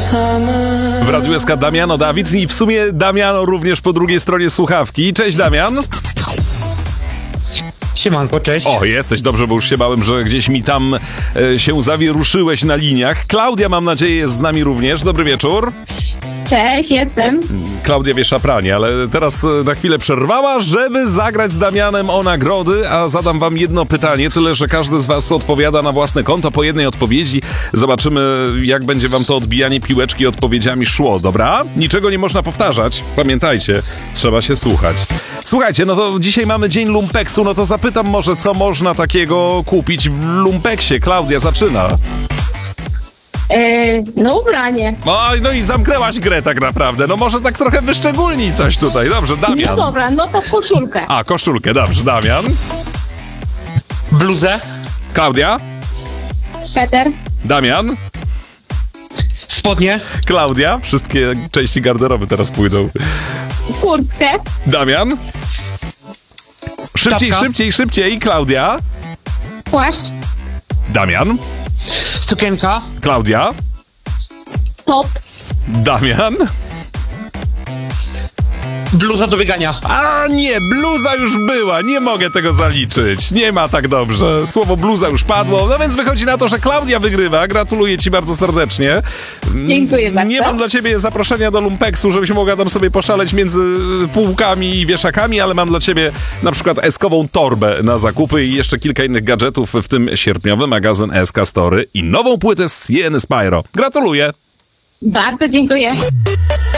W Radiu SK Damiano Dawid i w sumie Damiano również po drugiej stronie słuchawki. Cześć Damian. Siemanko, cześć. O, jesteś, dobrze, bo już się bałem, że gdzieś mi tam się zawieruszyłeś na liniach. Klaudia, mam nadzieję, jest z nami również. Dobry wieczór. Cześć, jestem. Klaudia wiesza pranie, ale teraz na chwilę przerwała, żeby zagrać z Damianem o nagrody, a zadam wam jedno pytanie, tyle że każdy z was odpowiada na własne konto po jednej odpowiedzi. Zobaczymy, jak będzie wam to odbijanie piłeczki odpowiedziami szło, dobra? Niczego nie można powtarzać, pamiętajcie, trzeba się słuchać. Słuchajcie, no to dzisiaj mamy dzień lumpeksu, no to zapytam może, co można takiego kupić w lumpeksie. Klaudia, zaczyna. No ubranie. No i zamknęłaś grę tak naprawdę. No może tak trochę wyszczególnij coś tutaj. Dobrze, Damian. No dobra, no to koszulkę. A, koszulkę, dobrze, Damian. Bluzę, Klaudia. Peter. Damian. spodnie, Klaudia. Wszystkie części garderoby teraz pójdą. Kurtkę. Damian. Szybciej, Czapka. szybciej. Klaudia. Płaszcz. Damian. sukienka, Klaudia. Top. Damian. bluza do biegania. A nie, bluza już była, nie mogę tego zaliczyć. Nie ma tak dobrze. Słowo bluza już padło, no więc wychodzi na to, że Klaudia wygrywa. Gratuluję ci bardzo serdecznie. Dziękuję bardzo. Nie mam dla ciebie zaproszenia do lumpeksu, żebyś mogła tam sobie poszaleć między półkami i wieszakami, ale mam dla ciebie na przykład eskową torbę na zakupy i jeszcze kilka innych gadżetów, w tym sierpniowy magazyn SK Story i nową płytę z Sieny Spyro. Gratuluję. Bardzo dziękuję.